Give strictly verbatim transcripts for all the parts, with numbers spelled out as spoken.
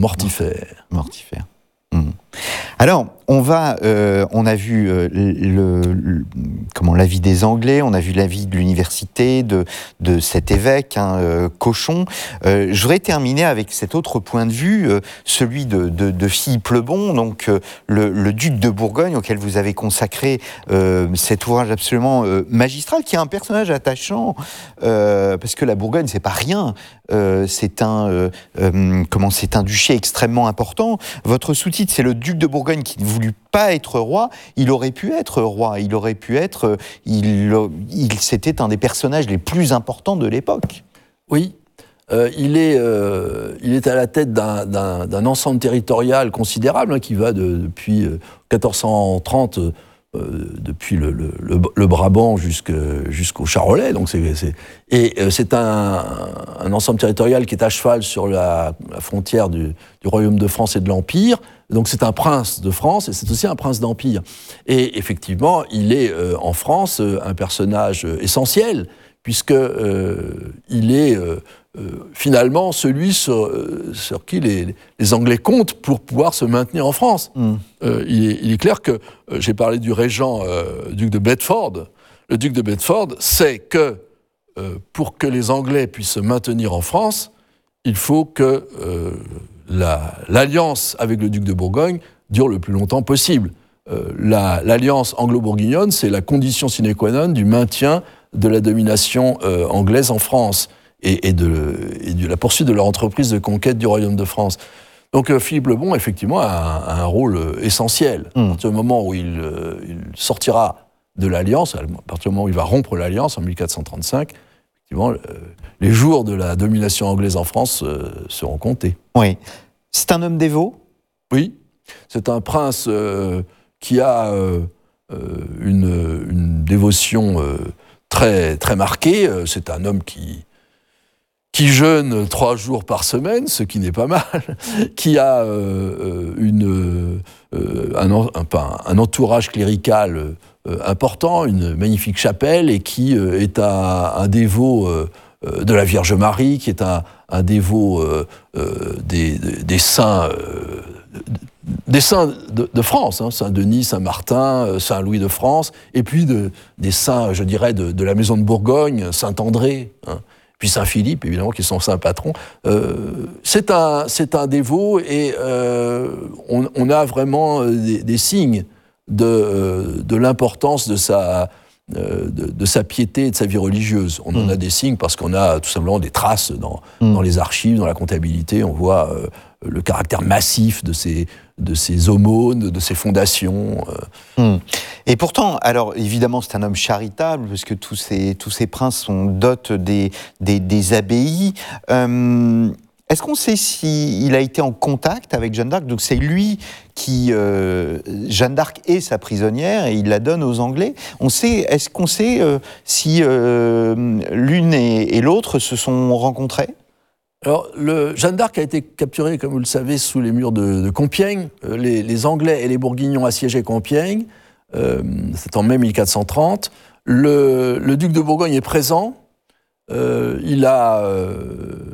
mortifère. Mortifère. Mmh. Alors, on va, euh, on a vu euh, le, le, comment l'avis des Anglais, on a vu l'avis de l'université, de, de cet évêque, hein, euh, Cochon. Euh, je voudrais terminer avec cet autre point de vue, euh, celui de, de, de Philippe le Bon, donc euh, le, le duc de Bourgogne, auquel vous avez consacré euh, cet ouvrage absolument euh, magistral, qui est un personnage attachant, euh, parce que la Bourgogne, c'est pas rien. Euh, c'est un, euh, euh, comment, c'est un duché extrêmement important. Votre sous-titre, c'est le duc de Bourgogne qui ne voulut pas être roi. Il aurait pu être roi. Il aurait pu être. Il, il, c'était un des personnages les plus importants de l'époque. Oui, euh, il est, euh, il est à la tête d'un, d'un, d'un ensemble territorial considérable hein, qui va de, depuis euh, quatorze cent trente. Euh, Euh, depuis le, le, le, le Brabant jusque, jusqu'au Charolais. Donc c'est, c'est, et euh, c'est un, un ensemble territorial qui est à cheval sur la, la frontière du, du Royaume de France et de l'Empire. Donc c'est un prince de France et c'est aussi un prince d'Empire. Et effectivement, il est euh, en France euh, un personnage euh, essentiel, puisque euh, il est euh, euh, finalement celui sur, euh, sur qui les, les Anglais comptent pour pouvoir se maintenir en France. Mm. Euh, il, est, il est clair que, euh, j'ai parlé du régent euh, duc de Bedford, le duc de Bedford sait que euh, pour que les Anglais puissent se maintenir en France, il faut que euh, la, l'alliance avec le duc de Bourgogne dure le plus longtemps possible. Euh, la, l'alliance anglo-bourguignonne, c'est la condition sine qua non du maintien de la domination euh, anglaise en France et, et, de, et de la poursuite de leur entreprise de conquête du Royaume de France. Donc euh, Philippe le Bon, effectivement, a un, a un rôle euh, essentiel. Mmh. À partir du moment où il, euh, il sortira de l'Alliance, à partir du moment où il va rompre l'Alliance en mille quatre cent trente-cinq, effectivement, euh, les jours de la domination anglaise en France euh, seront comptés. Oui. C'est un homme dévot ? Oui. C'est un prince euh, qui a euh, une, une dévotion euh, très, très marquée. C'est un homme qui, qui jeûne trois jours par semaine, ce qui n'est pas mal, qui a euh, une, euh, un, un, un entourage clérical euh, important, une magnifique chapelle, et qui euh, est un, un dévot euh, de la Vierge Marie, qui est un, un dévot euh, euh, des, des saints... Euh, des saints de, de France, hein, Saint-Denis, Saint-Martin, Saint-Louis de France, et puis de, des saints, je dirais, de, de la maison de Bourgogne, Saint-André, hein, puis Saint-Philippe, évidemment, qui sont saints patrons. Euh, c'est, un, c'est un dévot, et euh, on, on a vraiment des, des signes de, de l'importance de sa, de, de sa piété et de sa vie religieuse. On mmh. en a des signes parce qu'on a tout simplement des traces dans, mmh. dans les archives, dans la comptabilité. On voit euh, le caractère massif de ces, de ces aumônes, de ces fondations. Mmh. Et pourtant, alors évidemment, c'est un homme charitable, parce que tous ces, tous ces princes sont dotés des, des, des abbayes. Euh, est-ce qu'on sait s'il a été en contact avec Jeanne d'Arc ? Donc c'est lui qui... Euh, Jeanne d'Arc est sa prisonnière et il la donne aux Anglais. On sait, est-ce qu'on sait euh, si euh, l'une et, et l'autre se sont rencontrées ? Alors, le, Jeanne d'Arc a été capturée, comme vous le savez, sous les murs de, de Compiègne. Les, les Anglais et les Bourguignons assiégeaient Compiègne. Euh, c'est en mai mille quatre cent trente. Le, le duc de Bourgogne est présent. Euh, il a, euh,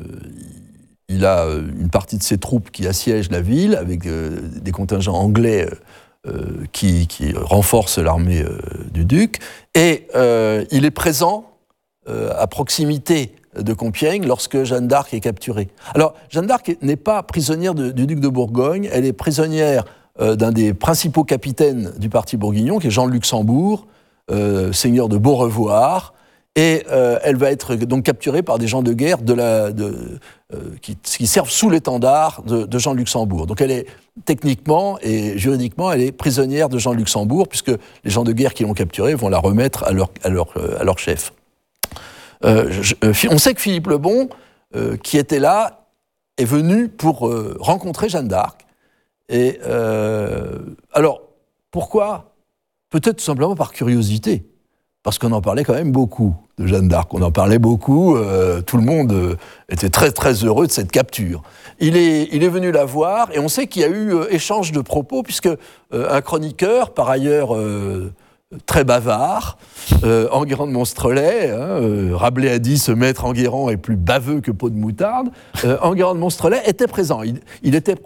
il a une partie de ses troupes qui assiègent la ville, avec euh, des contingents anglais euh, qui, qui renforcent l'armée euh, du duc. Et euh, il est présent euh, à proximité de Compiègne lorsque Jeanne d'Arc est capturée. Alors, Jeanne d'Arc n'est pas prisonnière de, du duc de Bourgogne, elle est prisonnière euh, d'un des principaux capitaines du parti bourguignon, qui est Jean de Luxembourg, euh, seigneur de Beaurevoir, et euh, elle va être donc capturée par des gens de guerre de la, de, euh, qui, qui servent sous l'étendard de, de Jean de Luxembourg. Donc elle est techniquement et juridiquement, elle est prisonnière de Jean de Luxembourg, puisque les gens de guerre qui l'ont capturée vont la remettre à leur, à leur, à leur chef. Euh, je, euh, on sait que Philippe le Bon, euh, qui était là, est venu pour euh, rencontrer Jeanne d'Arc. Et euh, alors, pourquoi ? Peut-être tout simplement par curiosité, parce qu'on en parlait quand même beaucoup de Jeanne d'Arc. On en parlait beaucoup. Euh, tout le monde euh, était très très heureux de cette capture. Il est, il est venu la voir, et on sait qu'il y a eu euh, échange de propos, puisque euh, un chroniqueur, par ailleurs. Euh, très bavard. Euh, Enguerrand de Monstrelet, hein, euh, Rabelais a dit « ce maître Enguerrand est plus baveux que peau de moutarde ». Euh, Enguerrand de Monstrelet était présent. Il, il était